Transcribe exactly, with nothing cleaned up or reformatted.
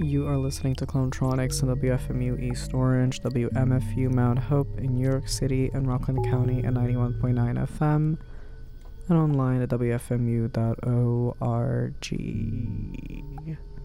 You are listening to Clonetronics on W F M U East Orange, W M F U Mount Hope in New York City and Rockland County at ninety-one point nine F M, and online at W F M U dot org.